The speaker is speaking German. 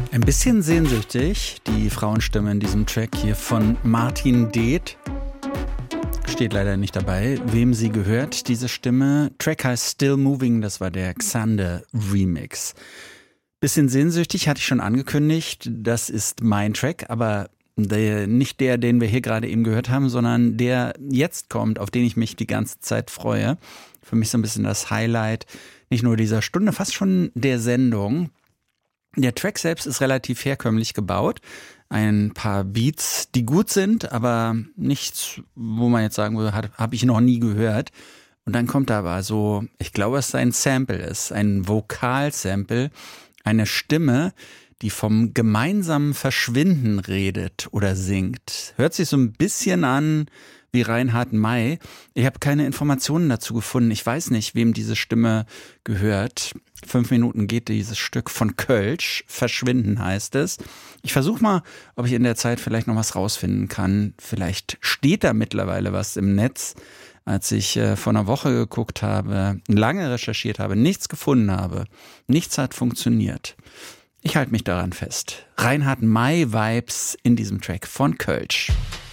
Ein bisschen sehnsüchtig, die Frauenstimme in diesem Track hier von Martin Deeth. Steht leider nicht dabei, wem sie gehört, diese Stimme. Track heißt Still Moving, das war der Xander Remix. Bisschen sehnsüchtig hatte ich schon angekündigt, das ist mein Track, aber nicht der, den wir hier gerade eben gehört haben, sondern der jetzt kommt, auf den ich mich die ganze Zeit freue. Für mich so ein bisschen das Highlight, nicht nur dieser Stunde, fast schon der Sendung. Der Track selbst ist relativ herkömmlich gebaut. Ein paar Beats, die gut sind, aber nichts, wo man jetzt sagen würde, habe ich noch nie gehört. Und dann kommt da aber so, ich glaube, dass es ein Sample ist, ein Vokalsample, eine Stimme, die vom gemeinsamen Verschwinden redet oder singt. Hört sich so ein bisschen an wie Reinhard May. Ich habe keine Informationen dazu gefunden. Ich weiß nicht, wem diese Stimme gehört. 5 Minuten geht dieses Stück von Kölsch. Verschwinden heißt es. Ich versuche mal, ob ich in der Zeit vielleicht noch was rausfinden kann. Vielleicht steht da mittlerweile was im Netz. Als ich vor einer Woche geguckt habe, lange recherchiert habe, nichts gefunden habe. Nichts hat funktioniert. Ich halte mich daran fest. Reinhard May-Vibes in diesem Track von Kölsch.